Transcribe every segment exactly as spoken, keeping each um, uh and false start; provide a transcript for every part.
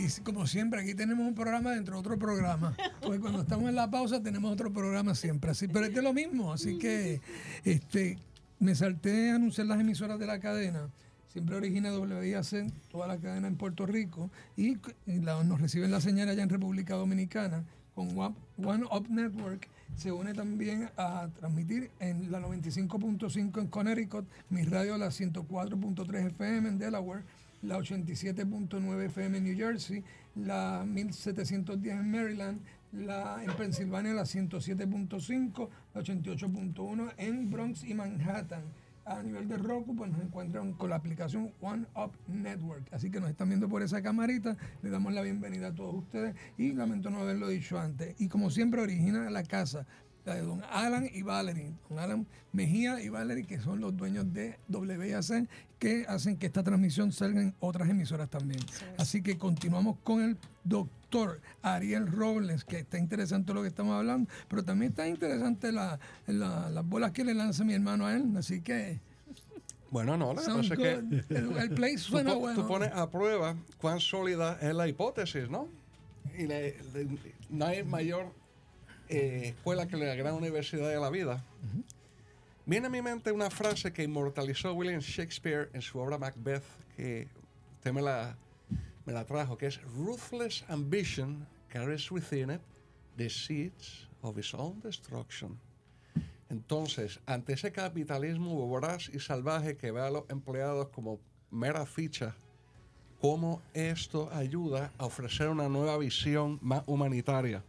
y como siempre, aquí tenemos un programa dentro de otro programa. Porque cuando estamos en la pausa tenemos otro programa siempre. Así, pero este es lo mismo. Así que este, me salté a anunciar las emisoras de la cadena. Siempre origina W I A C, toda la cadena en Puerto Rico. Y, y la, nos reciben la señal allá en República Dominicana. Con One Up Network se une también a transmitir en la noventa y cinco punto cinco en Connecticut, mi radio la ciento cuatro punto tres F M en Delaware, la ochenta y siete punto nueve F M en New Jersey, la mil setecientos diez en Maryland, la en Pensilvania la ciento siete punto cinco, la ochenta y ocho punto uno en Bronx y Manhattan. A nivel de Roku, pues nos encuentran con la aplicación One Up Network. Así que nos están viendo por esa camarita. Le damos la bienvenida a todos ustedes y lamento no haberlo dicho antes. Y como siempre, origina la casa, la de don Alan y Valerie. Don Alan Mejía y Valerie, que son los dueños de W I A C, que hacen que esta transmisión salga en otras emisoras también. Sí. Así que continuamos con el doctor Ariel Robles, que está interesante lo que estamos hablando, pero también está interesante la, la, las bolas que le lanza mi hermano a él. Así que... Bueno, no, lo que pasa es que el, el play suena tú, bueno. Tú pones a prueba cuán sólida es la hipótesis, ¿no? Y le, le, no hay mayor eh, escuela que la gran universidad de la vida. Uh-huh. Viene a mi mente una frase que inmortalizó William Shakespeare en su obra Macbeth, que usted me la, me la trajo, que es "Ruthless ambition carries within it the seeds of its own destruction". Entonces, ante ese capitalismo voraz y salvaje que ve a los empleados como mera ficha, ¿cómo esto ayuda a ofrecer una nueva visión más humanitaria?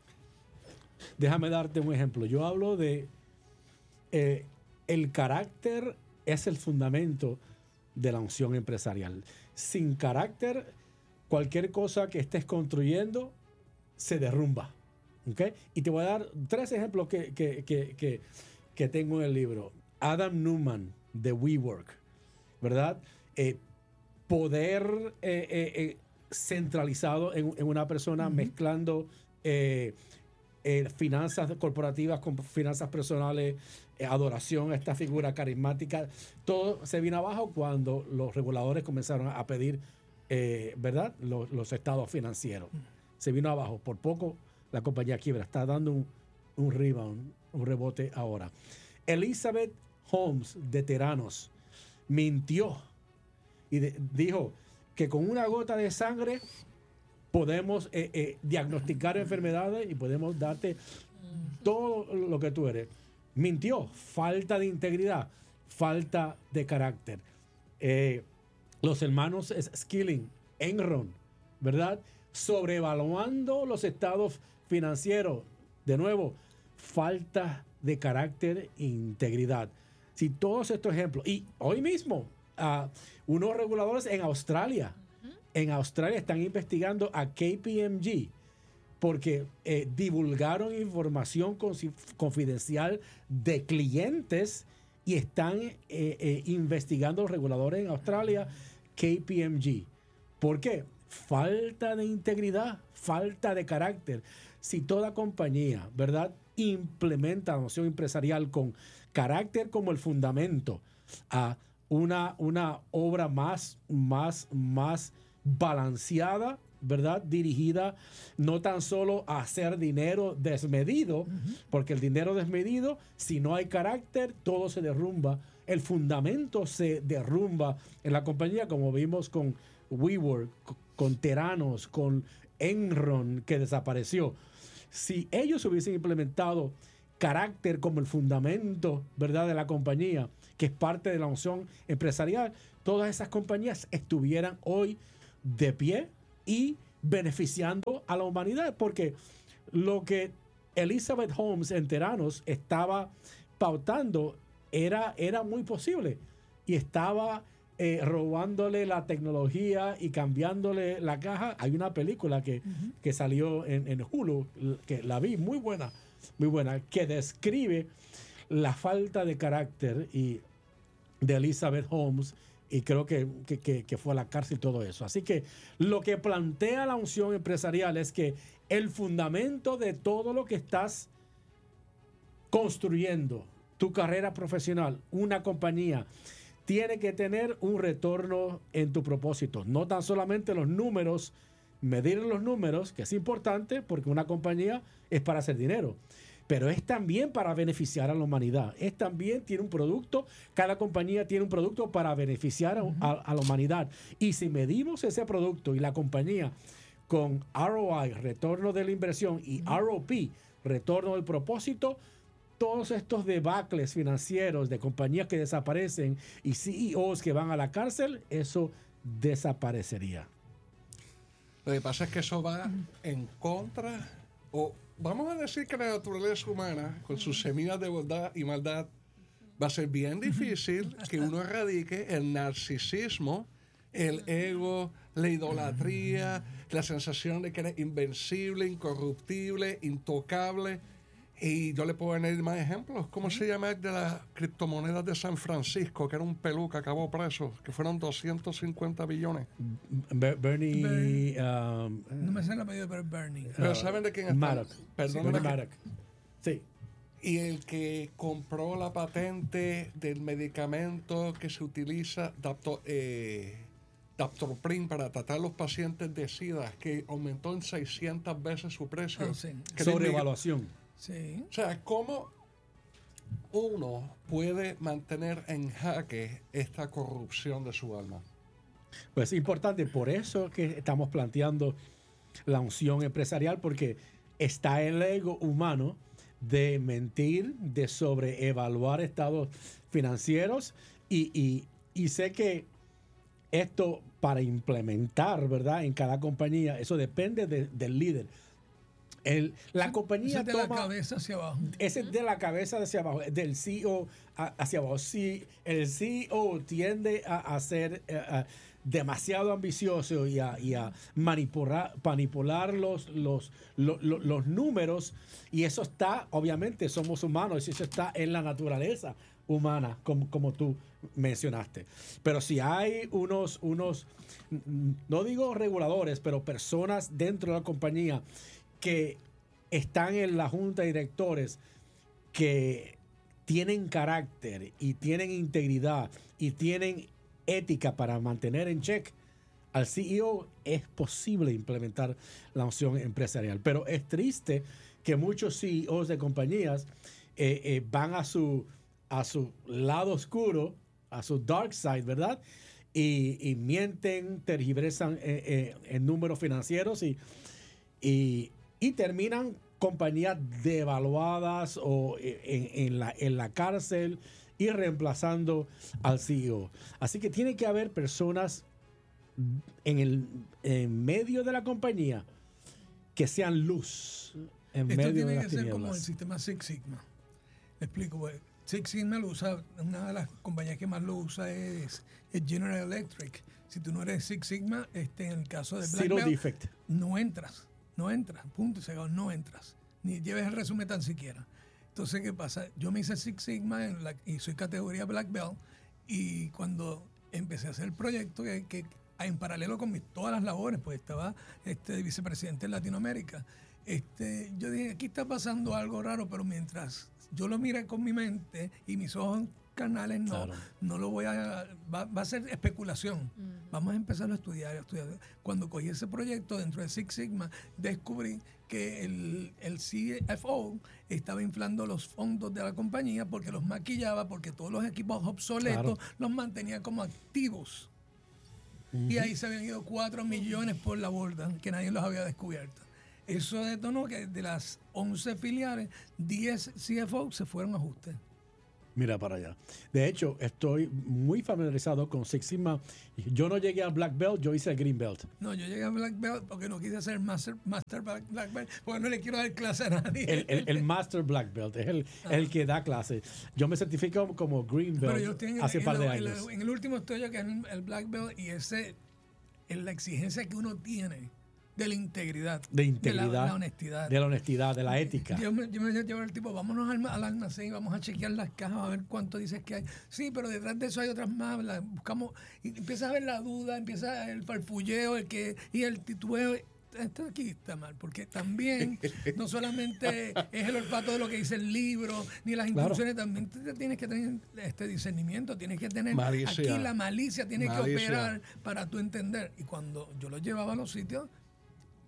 Déjame darte un ejemplo. Yo hablo de eh, el carácter es el fundamento de la unción empresarial. Sin carácter, cualquier cosa que estés construyendo se derrumba. ¿Okay? Y te voy a dar tres ejemplos que, que, que, que, que tengo en el libro. Adam Neumann, de WeWork, ¿verdad? Eh, poder eh, eh, eh, centralizado en, en una persona, uh-huh. mezclando eh, eh, finanzas corporativas con finanzas personales, eh, adoración a esta figura carismática. Todo se vino abajo cuando los reguladores comenzaron a pedir, eh, ¿verdad? Los, los estados financieros. Uh-huh. Se vino abajo. Por poco la compañía quiebra. Está dando un, un rebound, un rebote ahora. Elizabeth Holmes, de Theranos, mintió y de, dijo que con una gota de sangre podemos eh, eh, diagnosticar enfermedades y podemos darte todo lo que tú eres. Mintió. Falta de integridad, falta de carácter. Eh, los hermanos Skilling, Enron, ¿verdad? Sobrevaluando los estados financieros. De nuevo, falta de carácter e integridad. Si todos estos ejemplos, y hoy mismo, uh, unos reguladores en Australia, uh-huh. en Australia están investigando a K P M G porque eh, divulgaron información confidencial de clientes y están eh, eh, investigando los reguladores en Australia K P M G. ¿Por qué? Falta de integridad, falta de carácter. Si toda compañía, ¿verdad?, implementa la noción empresarial con carácter como el fundamento a una, una obra más, más, más balanceada, ¿verdad?, dirigida no tan solo a hacer dinero desmedido, uh-huh. porque el dinero desmedido, si no hay carácter, todo se derrumba. El fundamento se derrumba en la compañía, como vimos con WeWork, con Theranos, con Enron, que desapareció. Si ellos hubiesen implementado carácter como el fundamento, ¿verdad?, de la compañía, que es parte de la unción empresarial, todas esas compañías estuvieran hoy de pie y beneficiando a la humanidad, porque lo que Elizabeth Holmes en Theranos estaba pautando era, era muy posible y estaba eh, robándole la tecnología y cambiándole la caja. Hay una película que, uh-huh. que salió en, en Hulu, que la vi, muy buena, muy buena, que describe la falta de carácter y de Elizabeth Holmes, y creo que, que, que, que fue a la cárcel y todo eso. Así que lo que plantea la unción empresarial es que el fundamento de todo lo que estás construyendo, tu carrera profesional, una compañía, tiene que tener un retorno en tu propósito. No tan solamente los números medir los números, que es importante porque una compañía es para hacer dinero, pero es también para beneficiar a la humanidad. Es también tiene un producto, cada compañía tiene un producto para beneficiar a, a, a la humanidad. Y si medimos ese producto y la compañía con R O I, retorno de la inversión, y R O P, retorno del propósito, todos estos debacles financieros de compañías que desaparecen y C E Os que van a la cárcel, eso desaparecería. Lo que pasa es que eso va en contra, o vamos a decir que la naturaleza humana, con sus semillas de bondad y maldad, va a ser bien difícil que uno erradique el narcisismo, el ego, la idolatría, la sensación de que eres invencible, incorruptible, intocable. Y yo le puedo añadir más ejemplos. ¿Cómo se llama el de las criptomonedas de San Francisco, que era un pelú que acabó preso, que fueron doscientos cincuenta billones? Ber- Bernie... Bernie. um, No me sé el apellido, pero es Bernie. Pero ¿saben de quién es? Madoff. Perdón. Bernie Madoff. Sí. Y el que compró la patente del medicamento que se utiliza, Dapto, eh, Daptoprin, para tratar a los pacientes de SIDA, que aumentó en seiscientas veces su precio. Oh, sí. Que Sobrevaluación. Sí. O sea, ¿cómo uno puede mantener en jaque esta corrupción de su alma? Pues es importante, por eso que estamos planteando la unción empresarial, porque está el ego humano de mentir, de sobreevaluar estados financieros y, y, y sé que esto para implementar, ¿verdad? En cada compañía, eso depende de, del líder. El, la Sí, compañía es de toma... la cabeza hacia abajo. Ese es de la cabeza hacia abajo, del C E O a- hacia abajo. Si el C E O tiende a, a ser eh, a demasiado ambicioso y a, y a manipular, manipular los, los, lo- lo- los números, y eso está, obviamente, somos humanos, y eso está en la naturaleza humana, como, como tú mencionaste. Pero si hay unos, unos, no digo reguladores, pero personas dentro de la compañía que están en la junta de directores, que tienen carácter y tienen integridad y tienen ética para mantener en check al C E O, es posible implementar la unción empresarial. Pero es triste que muchos C E Os de compañías eh, eh, van a su, a su lado oscuro, a su dark side, ¿verdad? Y, y mienten, tergiversan eh, eh, en números financieros y, y y terminan compañías devaluadas o en, en, la, en la cárcel y reemplazando al C E O. Así que tiene que haber personas en el en medio de la compañía que sean luz en Esto medio tiene de que las ser como el tinieblas. sistema Six Sigma. Le explico. Pues. Six Sigma lo usa, una de las compañías que más lo usa es, es General Electric. Si tú no eres Six Sigma, este, en el caso de Black Zero Belt, defect. no entras. No entras, punto, se acabó, no entras. Ni lleves el resumen tan siquiera. Entonces, ¿qué pasa? Yo me hice Six Sigma en la, y soy categoría Black Belt. Y cuando empecé a hacer el proyecto, que, que en paralelo con mis, todas las labores, pues estaba este, de vicepresidente en Latinoamérica, este, yo dije, aquí está pasando algo raro, pero mientras yo lo mire con mi mente y mis ojos carnales, no, Claro. no lo voy a... Va, va a ser especulación. Uh-huh. Vamos a empezar a estudiar, a estudiar. Cuando cogí ese proyecto dentro de Six Sigma, descubrí que el, el C F O estaba inflando los fondos de la compañía porque los maquillaba, porque todos los equipos obsoletos claro. los mantenía como activos. Uh-huh. Y ahí se habían ido cuatro millones por la borda, que nadie los había descubierto. Eso detonó que de las once filiales, diez C F O se fueron a ajuste. Mira para allá. De hecho, estoy muy familiarizado con Six Sigma. Yo no llegué a Black Belt, yo hice el Green Belt. No, yo llegué a Black Belt porque no quise hacer Master, master Black Belt, porque no le quiero dar clase a nadie. El, el, el Master Black Belt es el, ah. el que da clase. Yo me certifico como Green Belt. Pero yo estoy en, hace un par de en, años. En, en el último estudio que es el Black Belt, y ese es la exigencia que uno tiene de la integridad, de integridad, de la, la honestidad, de la honestidad, de la ética. Yo me, yo me llevo al tipo, vámonos al, al almacén y vamos a chequear las cajas a ver cuánto dices que hay. Sí, pero detrás de eso hay otras más. La buscamos y empieza a ver la duda, empieza el farfulleo, el que y el titubeo. Esto aquí está mal, porque también no solamente es el olfato de lo que dice el libro, ni las instrucciones, claro. También te tienes que tener este discernimiento, tienes que tener malicia. Aquí la malicia, tienes malicia. que operar para tú entender. Y cuando yo lo llevaba a los sitios,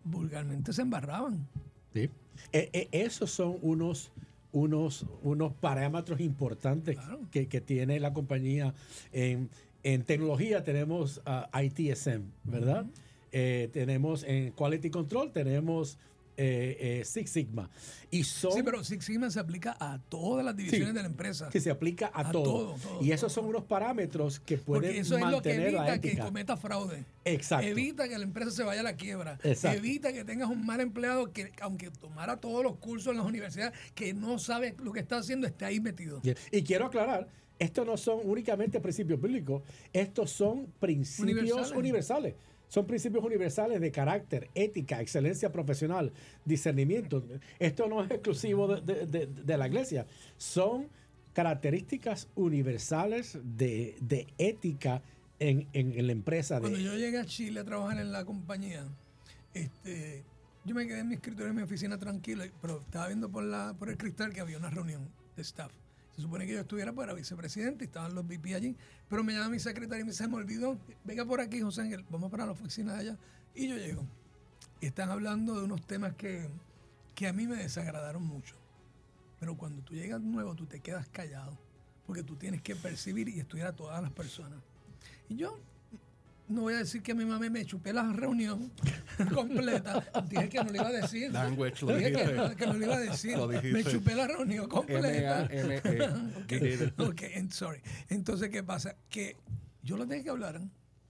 vulgarmente se embarraban. ¿Sí? Eh, eh, esos son unos, unos, unos parámetros importantes Claro. que, que tiene la compañía. En, en tecnología tenemos uh, I T S M, ¿verdad? Uh-huh. Eh, tenemos en Quality Control, tenemos eh, eh, Six Sigma. Y son, sí, pero Six Sigma se aplica a todas las divisiones sí, de la empresa. Que se aplica a, a todo. todo, todo. Y esos son unos parámetros que pueden Porque eso mantener es lo que la evita ética. que cometa fraude. Exacto. Evita que la empresa se vaya a la quiebra. Exacto. Evita que tengas un mal empleado que, aunque tomara todos los cursos en las universidades, que no sabe lo que está haciendo, esté ahí metido. Bien. Y quiero aclarar, estos no son únicamente principios bíblicos, estos son principios universales. universales. Son principios universales de carácter, ética, excelencia profesional, discernimiento. Esto no es exclusivo de, de, de, de la iglesia. Son características universales de, de ética en, en, en la empresa. Cuando de, yo llegué a Chile a trabajar en la compañía, este, yo me quedé en mi escritorio en mi oficina tranquilo, pero estaba viendo por, la, por el cristal que había una reunión de staff. Se supone que yo estuviera para vicepresidente y estaban los V P allí, pero me llama mi secretaria y me dice, se me olvidó, venga por aquí, José Ángel, vamos para la oficina de allá. Y yo llego. Y están hablando de unos temas que, que a mí me desagradaron mucho. Pero cuando tú llegas nuevo, tú te quedas callado, porque tú tienes que percibir y estudiar a todas las personas. Y yo no voy a decir que a mi mamá me chupé la reunión completa. Dije que no le iba a decir. Language, lo Dije que dijiste. no, que no le iba a decir. Lo dijiste. Me chupé la reunión completa. M A M E. okay. Okay, and sorry. Entonces, ¿qué pasa? Que yo los dejé que hablaran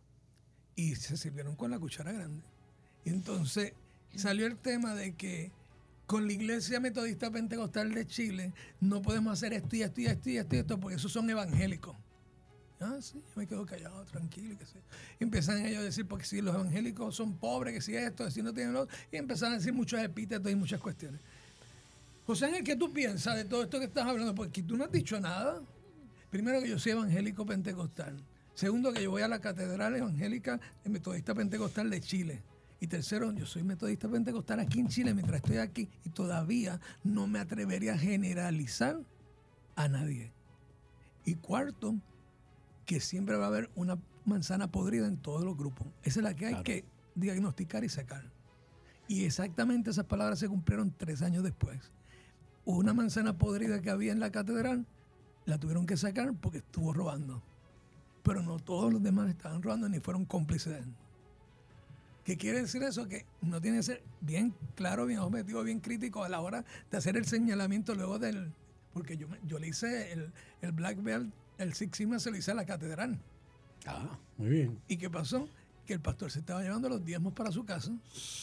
y se sirvieron con la cuchara grande. Y entonces salió el tema de que con la Iglesia Metodista Pentecostal de Chile no podemos hacer esto y esto y esto y esto y esto porque esos son evangélicos. Ah, sí, yo me quedo callado, tranquilo. Que sí. Y empiezan ellos a decir, porque si los evangélicos son pobres, que si esto, que si no tienen lo otro, y empezaron a decir muchos epítetos y muchas cuestiones. José Ángel, ¿qué tú piensas de todo esto que estás hablando? Porque tú no has dicho nada. Primero, que yo soy evangélico pentecostal. Segundo, que yo voy a la Catedral Evangélica Metodista Pentecostal de Chile. Y tercero, yo soy metodista pentecostal aquí en Chile mientras estoy aquí y todavía no me atrevería a generalizar a nadie. Y cuarto, que siempre va a haber una manzana podrida en todos los grupos. Esa es la que hay claro. que diagnosticar y sacar. Y exactamente esas palabras se cumplieron tres años después. Una manzana podrida que había en la catedral, la tuvieron que sacar porque estuvo robando. Pero no todos los demás estaban robando ni fueron cómplices de él. ¿Qué quiere decir eso? Que no tiene que ser bien claro, bien objetivo, bien crítico a la hora de hacer el señalamiento luego del... Porque yo, yo le hice el, el Black Belt, el Six Sigma se lo hice a la catedral. Ah, muy bien. ¿Y qué pasó? Que el pastor se estaba llevando los diezmos para su casa.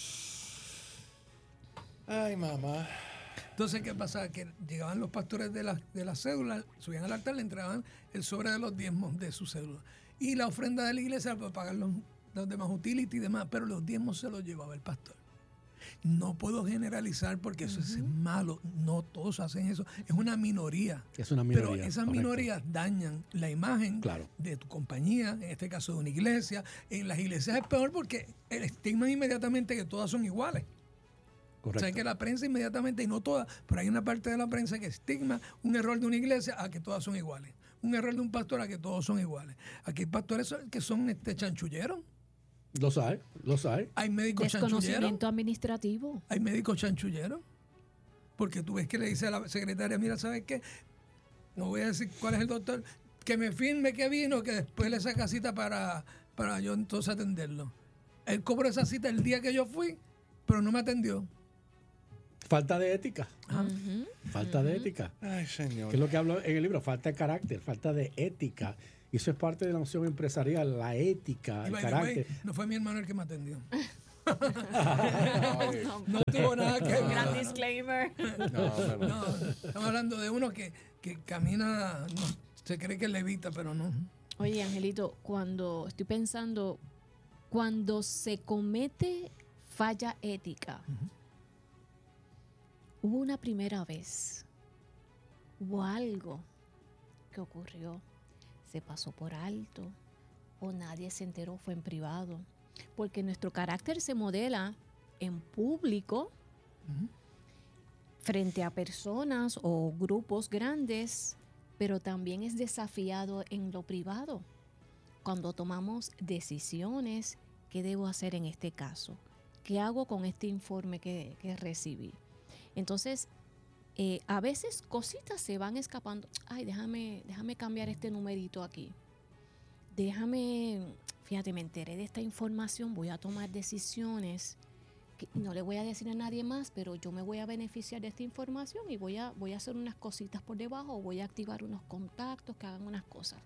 Ay, mamá. Entonces, ¿qué pasaba? Que llegaban los pastores de la, de la cédula, subían al altar, le entregaban el sobre de los diezmos de su cédula. Y la ofrenda de la iglesia para pagar los, los demás utilities y demás, pero los diezmos se los llevaba el pastor. No puedo generalizar porque eso uh-huh. es malo. No todos hacen eso. Es una minoría. Es una minoría. Pero esas correcto. minorías dañan la imagen claro. de tu compañía, en este caso de una iglesia. En las iglesias es peor porque el estigma es inmediatamente que todas son iguales. Correcto. O sea, que la prensa inmediatamente, y no todas, pero hay una parte de la prensa que estigma un error de una iglesia a que todas son iguales. Un error de un pastor a que todos son iguales. Aquí hay pastores que son este, chanchulleros. Los hay, los hay. Hay médicos chanchulleros. Desconocimiento administrativo. Hay médicos chanchulleros. Porque tú ves que le dice a la secretaria, mira, ¿sabes qué? No voy a decir cuál es el doctor, que me firme que vino, que después le saca cita para, para yo entonces atenderlo. Él cobró esa cita el día que yo fui, pero no me atendió. Falta de ética. Uh-huh. Falta uh-huh. de ética. Ay, señor. Que es lo que hablo en el libro, falta de carácter, falta de ética. Y eso es parte de la noción empresarial, la ética, y el by carácter. The way, no fue mi hermano el que me atendió. Ay, No tuvo nada que ver. Gran disclaimer. no, pero- No, estamos hablando de uno que, que camina, no, se cree que levita, pero no. Oye, Angelito, cuando estoy pensando, cuando se comete falla ética, Uh-huh. hubo una primera vez, hubo algo que ocurrió, se pasó por alto o nadie se enteró, fue en privado, porque nuestro carácter se modela en público, Uh-huh. frente a personas o grupos grandes, pero también es desafiado en lo privado. Cuando tomamos decisiones, ¿qué debo hacer en este caso? ¿qué hago con este informe que, que recibí? Entonces, eh, a veces cositas se van escapando. Ay, déjame, déjame cambiar este numerito aquí. Déjame, fíjate, me enteré de esta información, voy a tomar decisiones. Que no le voy a decir a nadie más, pero yo me voy a beneficiar de esta información y voy a, voy a hacer unas cositas por debajo, o voy a activar unos contactos que hagan unas cosas.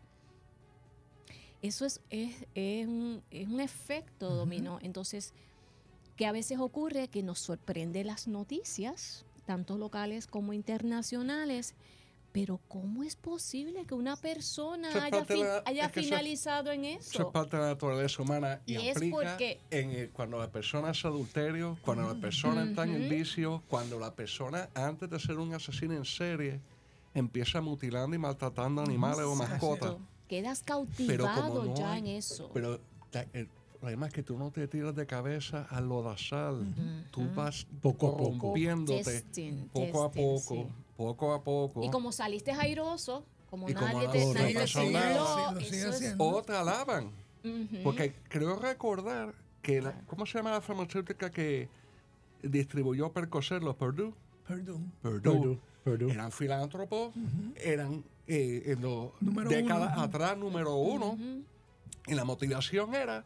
Eso es, es, es, un, es un efecto uh-huh. dominó. Entonces, que a veces ocurre que nos sorprende las noticias, tanto locales como internacionales, pero ¿cómo es posible que una persona eso haya, fi- la, haya finalizado eso, en eso? Eso es parte de la naturaleza humana y, y aplica porque, en el, cuando la persona es adulterio, cuando uh-huh. la persona uh-huh. está en vicio, cuando la persona, antes de ser un asesino en serie, empieza mutilando y maltratando animales uh-huh. o mascotas. Quedas cautivado no ya hay, en eso. Pero el problema es que tú no te tiras de cabeza al lodazal. Uh-huh. Tú vas poco a poco rompiéndote testing, poco testing, a poco. Sí. Poco a poco. Y como saliste airoso, como y nadie como te, no, nadie no te siguió, es... o te alaban. Uh-huh. Porque creo recordar que, la, ¿cómo se llama la farmacéutica que distribuyó Percocet, los Purdue? Purdue. Purdue. Purdue. Purdue. Eran filántropos, uh-huh. eran eh, en los número décadas uno. atrás número uno. Uh-huh. Y la motivación era,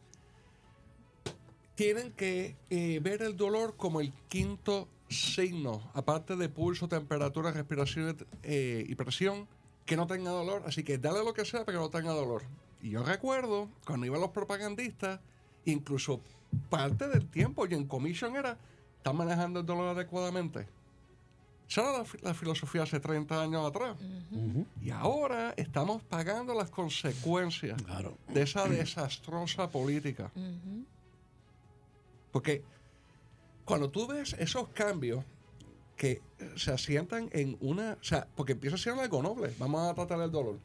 tienen que eh, ver el dolor como el quinto signos, aparte de pulso, temperatura, respiración eh, y presión, que no tenga dolor. Así que dale lo que sea para que no tenga dolor. Y yo recuerdo, cuando iban los propagandistas, incluso parte del tiempo y en commission era, ¿están manejando el dolor adecuadamente? Esa era la, la filosofía hace treinta años atrás. Uh-huh. Y ahora estamos pagando las consecuencias claro. de esa desastrosa política. Uh-huh. Porque cuando tú ves esos cambios que se asientan en una... O sea, porque empieza siendo algo noble. Vamos a tratar el dolor.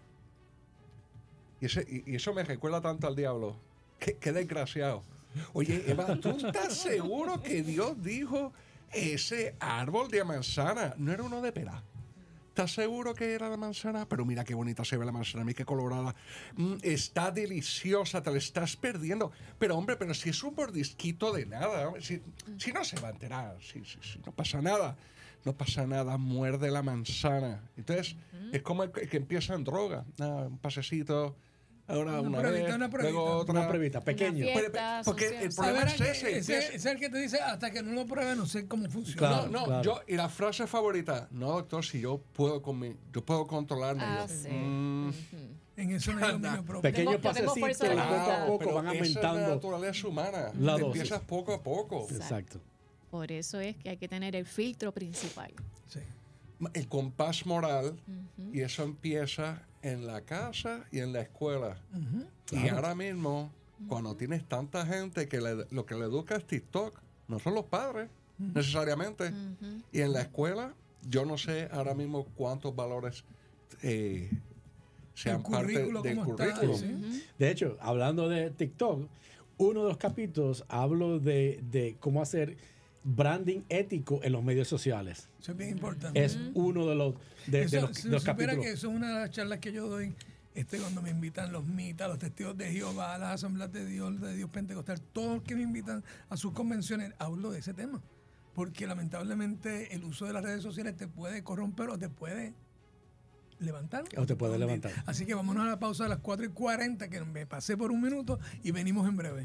Y, ese, y, y eso me recuerda tanto al diablo. Qué, qué desgraciado. Oye, Eva, ¿tú estás seguro que Dios dijo ese árbol de manzana no era uno de pera? ¿Estás seguro que era la manzana? Pero mira qué bonita se ve la manzana, mira qué colorada. Mm, está deliciosa, te la estás perdiendo. Pero hombre, pero si es un mordisquito de nada, si, si no se va a enterar, si, si, si no pasa nada, no pasa nada, muerde la manzana. Entonces, uh-huh. es como el que, el que empieza en droga. Ah, un pasecito, ahora una, una pruebita, vez, una pruebita. luego otra. Una pruebita, pequeño. Una fiesta, porque el problema es ese. Ese, ese es el que te dice, hasta que no lo pruebe, no sé cómo funciona. Claro, no, no, claro. yo, y la frase favorita, no, doctor, si yo puedo con mi, yo puedo controlarme. Ah, yo, sí. mm, uh-huh. En eso no hay dominio propio. Pequeños Tengo- tengo pasecitos, fuerza de poco a voluntad. poco pero van esa aumentando. es la naturaleza humana. La Te dosis. empiezas poco a poco. Exacto. Por eso es que hay que tener el filtro principal. Sí. El compás moral, Uh-huh. y eso empieza en la casa y en la escuela. Uh-huh. Y Claro. ahora mismo, cuando tienes tanta gente que le- lo que le educa es TikTok, no son los padres Uh-huh. necesariamente. Uh-huh. Y en la escuela, yo no sé ahora mismo cuántos valores eh, sean El parte currículo, del ¿cómo está? currículo. Sí. Uh-huh. De hecho, hablando de TikTok, uno de los capítulos hablo de, de cómo hacer branding ético en los medios sociales. Eso es bien importante. Es uno de los, de, Eso, de los, si de los supiera capítulos. que eso es una de las charlas que yo doy este, cuando me invitan los mitas, los testigos de Jehová, las asambleas de Dios, de Dios Pentecostal, todos los que me invitan a sus convenciones, hablo de ese tema. Porque lamentablemente el uso de las redes sociales te puede corromper o te puede levantar. O te puede hundir. levantar. Así que vámonos a la pausa de las cuatro y cuarenta, que me pasé por un minuto, y venimos en breve.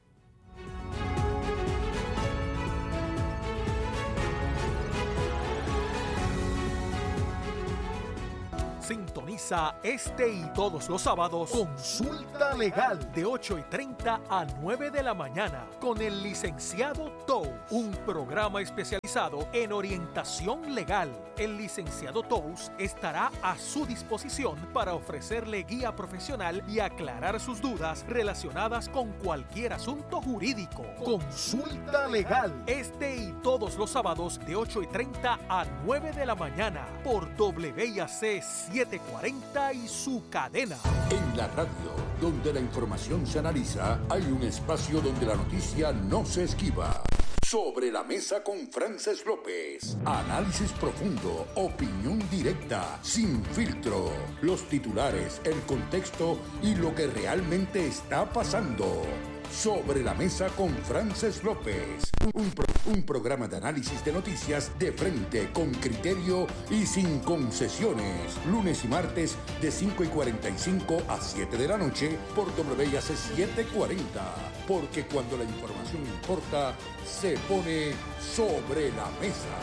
Sintoniza este y todos los sábados Consulta Legal de ocho y treinta a nueve de la mañana con el licenciado Tous, un programa especializado en orientación legal. El licenciado Tous estará a su disposición para ofrecerle guía profesional y aclarar sus dudas relacionadas con cualquier asunto jurídico. Consulta Legal este y todos los sábados de ocho y treinta a nueve de la mañana por W I A C setecientos cuarenta y su cadena. En la radio, donde la información se analiza, hay un espacio donde la noticia no se esquiva. Sobre la mesa con Frances López. Análisis profundo, opinión directa, sin filtro. Los titulares, el contexto y lo que realmente está pasando. Sobre la Mesa con Frances López. Un, pro- un programa de análisis de noticias de frente, con criterio y sin concesiones. Lunes y martes de cinco y cuarenta y cinco a siete de la noche por W I A C setecientos cuarenta. Porque cuando la información importa, se pone sobre la mesa.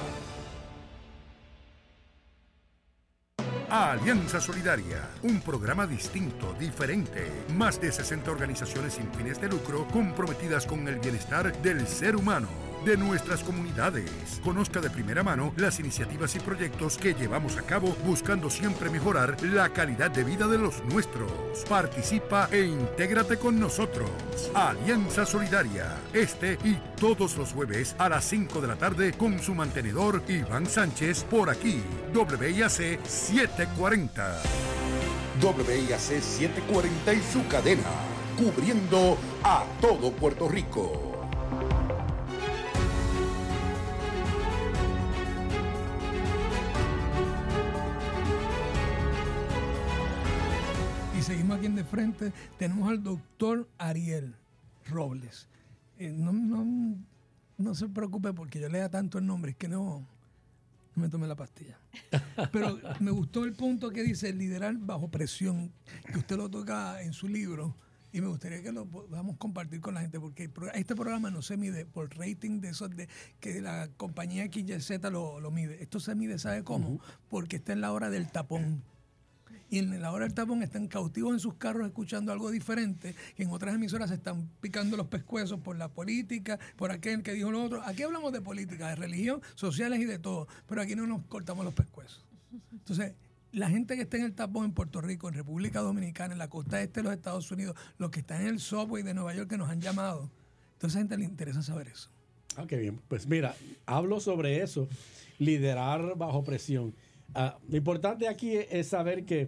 Alianza Solidaria, un programa distinto, diferente. Más de sesenta organizaciones sin fines de lucro comprometidas con el bienestar del ser humano, de nuestras comunidades. Conozca de primera mano las iniciativas y proyectos que llevamos a cabo buscando siempre mejorar la calidad de vida de los nuestros. Participa e intégrate con nosotros. Alianza Solidaria, este y todos los jueves a las cinco de la tarde con su mantenedor Iván Sánchez por aquí, W I A C setecientos cuarenta. W I A C setecientos cuarenta y su cadena, cubriendo a todo Puerto Rico. Y seguimos aquí en De Frente. Tenemos al doctor Ariel Robles. Eh, no, no, no se preocupe porque yo lea tanto el nombre, es que no, no me tomé la pastilla. Pero me gustó el punto que dice liderar bajo presión, que usted lo toca en su libro, y me gustaría que lo podamos compartir con la gente, porque este programa no se mide por rating de esos de que la compañía X Y Z lo, lo mide. Esto se mide, ¿sabe cómo? Uh-huh. Porque está en la hora del tapón. Y en la hora del tapón están cautivos en sus carros escuchando algo diferente, que en otras emisoras se están picando los pescuezos por la política, por aquel que dijo lo otro. Aquí hablamos de política, de religión, sociales y de todo, pero aquí no nos cortamos los pescuezos. Entonces, la gente que está en el tapón en Puerto Rico, en República Dominicana, en la costa este de los Estados Unidos, los que están en el subway de Nueva York que nos han llamado, a esa gente le interesa saber eso. Ah, qué bien. Pues mira, hablo sobre eso, liderar bajo presión. Uh, lo importante aquí es, es saber que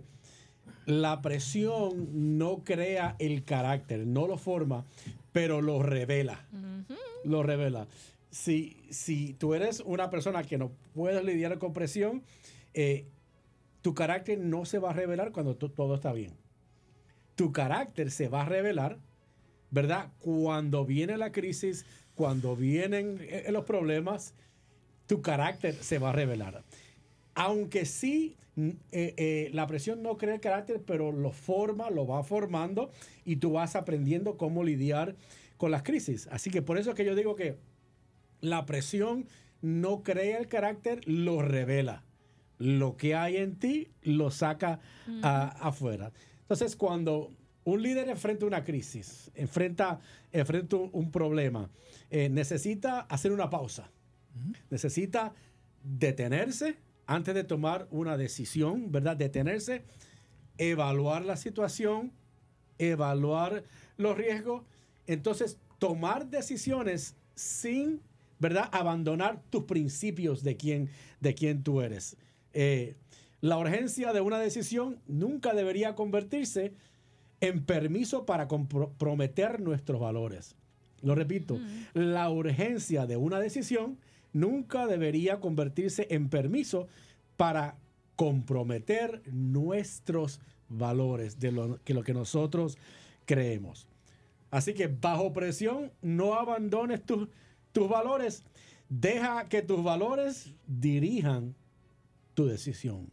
la presión no crea el carácter, no lo forma, pero lo revela. Uh-huh. Lo revela. Si, si tú eres una persona que no puedes lidiar con presión, eh, tu carácter no se va a revelar cuando t- todo está bien. Tu carácter se va a revelar, ¿verdad? Cuando viene la crisis, cuando vienen eh, los problemas, tu carácter se va a revelar. Aunque sí, eh, eh, la presión no crea el carácter, pero lo forma, lo va formando y tú vas aprendiendo cómo lidiar con las crisis. Así que por eso es que yo digo que la presión no crea el carácter, lo revela. Lo que hay en ti lo saca uh-huh. a, afuera. Entonces, cuando un líder enfrenta una crisis, enfrenta, enfrenta un problema, eh, necesita hacer una pausa. Uh-huh. Necesita detenerse antes de tomar una decisión, ¿verdad? Detenerse, evaluar la situación, evaluar los riesgos. Entonces, tomar decisiones sin, ¿verdad?, abandonar tus principios de quién, de quién tú eres. Eh, la urgencia de una decisión nunca debería convertirse en permiso para comprometer nuestros valores. Lo repito, mm. la urgencia de una decisión nunca debería convertirse en permiso para comprometer nuestros valores de lo que, lo que nosotros creemos. Así que bajo presión no abandones tus, tus valores. Deja que tus valores dirijan tu decisión.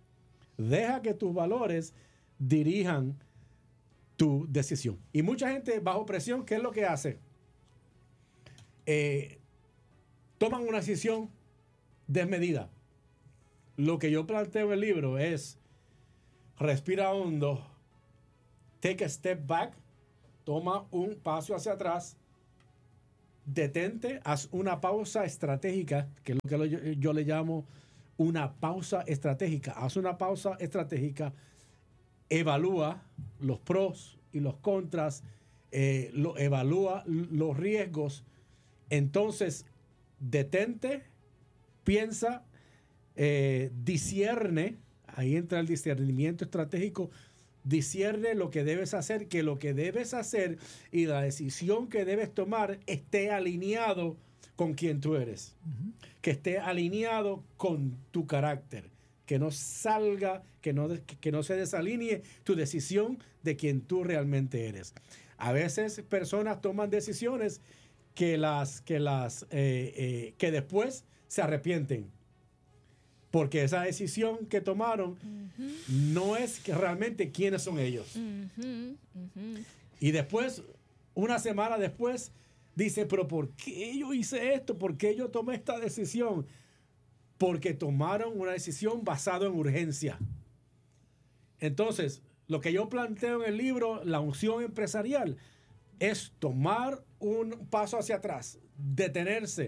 Deja que tus valores dirijan tu decisión. Y mucha gente bajo presión, ¿qué es lo que hace? Eh, toman una decisión desmedida. Lo que yo planteo en el libro es respira hondo, take a step back, toma un paso hacia atrás, detente, haz una pausa estratégica, que es lo que yo, yo le llamo una pausa estratégica. Haz una pausa estratégica, evalúa los pros y los contras, eh, lo, evalúa los riesgos. Entonces, detente, piensa, eh, discierne, ahí entra el discernimiento estratégico, discierne lo que debes hacer, que lo que debes hacer y la decisión que debes tomar esté alineado con quien tú eres, uh-huh. que esté alineado con tu carácter, que no salga, que no, que no se desalinee tu decisión de quien tú realmente eres. A veces personas toman decisiones que las que las eh, eh, que después se arrepienten. Porque esa decisión que tomaron uh-huh. no es que realmente quiénes son ellos. Uh-huh, uh-huh. Y después, una semana después, dice, pero ¿por qué yo hice esto? ¿Por qué yo tomé esta decisión? Porque tomaron una decisión basada en urgencia. Entonces, lo que yo planteo en el libro, La unción empresarial, es tomar un paso hacia atrás, detenerse,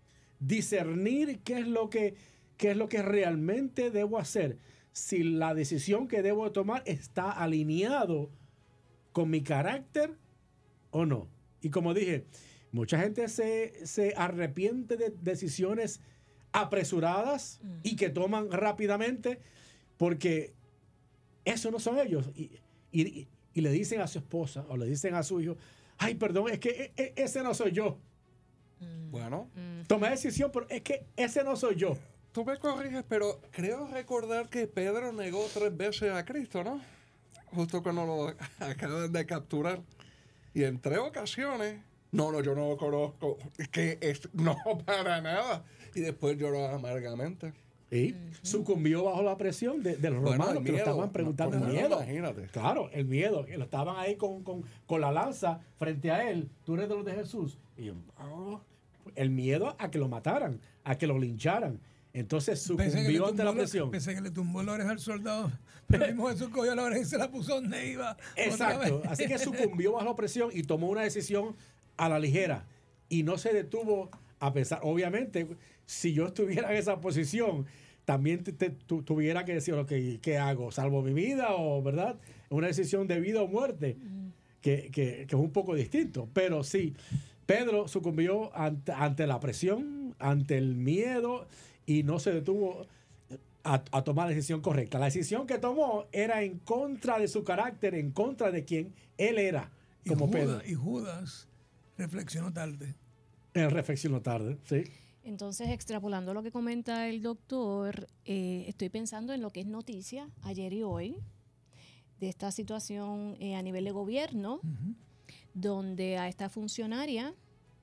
discernir qué es lo que, qué es lo que realmente debo hacer. Si la decisión que debo tomar está alineado con mi carácter o no. Y como dije, mucha gente se, se arrepiente de decisiones apresuradas mm. y que toman rápidamente porque eso no son ellos. Y, y, y le dicen a su esposa o le dicen a su hijo, ay, perdón, es que e, e, ese no soy yo. Mm. Bueno. Mm. Tomé decisión, pero es que ese no soy yo. Tú me corriges, pero creo recordar que Pedro negó tres veces a Cristo, ¿no? Justo cuando lo acaban de capturar. Y en tres ocasiones, no, no, yo no lo conozco, que es, no, para nada. Y después lloró amargamente. Y uh-huh. sucumbió bajo la presión de, de los bueno, romanos que lo estaban preguntando. No, el miedo. Imagínate. Claro, el miedo. Que lo estaban ahí con, con, con la lanza frente a él. Tú eres de los de Jesús. Y yo, oh, el miedo a que lo mataran, a que lo lincharan. Entonces sucumbió ante la presión. Pensé que le tumbó la oreja al soldado. Pero el mismo Jesús cogió la oreja y se la puso donde iba. Exacto. Así que sucumbió bajo la presión y tomó una decisión a la ligera. Y no se detuvo a pesar. Obviamente, si yo estuviera en esa posición, también te, te, tu, tuviera que decir, okay, ¿qué hago? ¿Salvo mi vida? O, ¿verdad? Una decisión de vida o muerte, mm. que, que, que es un poco distinto. Pero sí, Pedro sucumbió ante, ante la presión, ante el miedo, y no se detuvo a, a tomar la decisión correcta. La decisión que tomó era en contra de su carácter, en contra de quien él era, como y Judas, Pedro. Y Judas reflexionó tarde. Él reflexionó tarde, sí. Entonces, extrapolando lo que comenta el doctor, eh, estoy pensando en lo que es noticia ayer y hoy, de esta situación eh, a nivel de gobierno, uh-huh. donde a esta funcionaria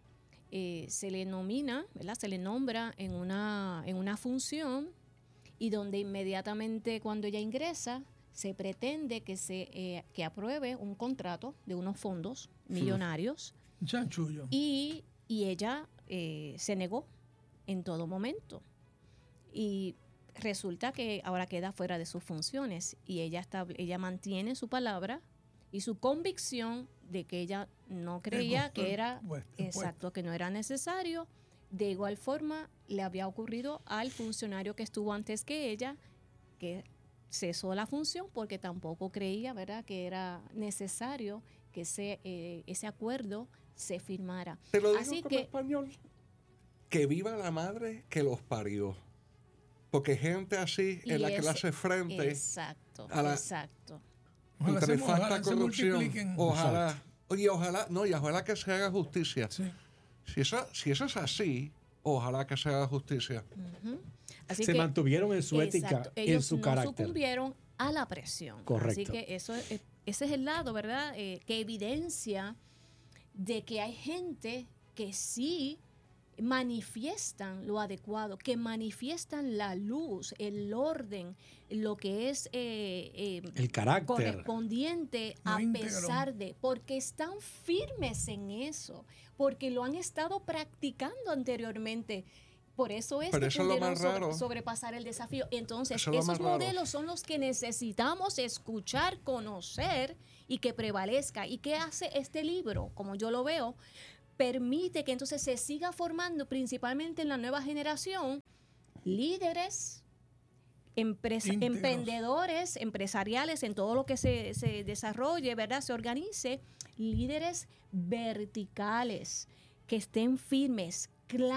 eh, se le nomina, ¿verdad? Se le nombra en una, en una función, y donde inmediatamente cuando ella ingresa, se pretende que se eh, que apruebe un contrato de unos fondos millonarios. Chanchullo. Y, y ella eh, se negó en todo momento. Y resulta que ahora queda fuera de sus funciones, y ella, estable, ella mantiene su palabra y su convicción de que ella no creía que era puesto, exacto, puesto. que no era necesario. De igual forma le había ocurrido al funcionario que estuvo antes que ella, que cesó la función porque tampoco creía, ¿verdad?, que era necesario que ese, eh, ese acuerdo se firmara. Te lo digo Así como que, español. Que viva la madre que los parió. Porque gente así es la que le hace frente exacto, a la, exacto. Ojalá se, falta ojalá corrupción. Ojalá. Exacto. Oye, ojalá, no, y ojalá que se haga justicia. Sí. Si eso, si eso es así, ojalá que se haga justicia. Uh-huh. Así se que, mantuvieron en su ética, en su no carácter. Ellos no sucumbieron a la presión. Correcto. Así que eso, ese es el lado, ¿verdad?, eh, que evidencia de que hay gente que sí manifiestan lo adecuado, que manifiestan la luz, el orden, lo que es eh, eh, el carácter correspondiente no a íntegro. pesar de, porque están firmes en eso, porque lo han estado practicando anteriormente. Por eso es Pero que eso es lo pudieron más sobre, raro. sobrepasar el desafío. Entonces, Eso es lo esos más raro. modelos son los que necesitamos escuchar, conocer y que prevalezca. ¿Y qué hace este libro? Como yo lo veo, permite que entonces se siga formando, principalmente en la nueva generación, líderes, empresa, emprendedores, empresariales, en todo lo que se, se desarrolle, ¿verdad?, se organice, líderes verticales, que estén firmes, claros.